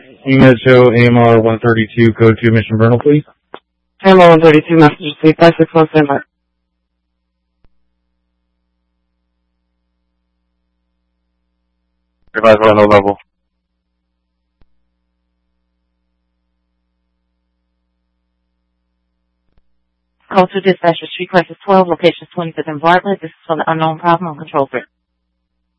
EMED show AMR 132, code 2, Mission Vernal, please. AMR 132, message 3561, standby. Advise on low level. Call to dispatcher, street crisis 12, location 25th and Bartlett. This is for the unknown problem on control grid.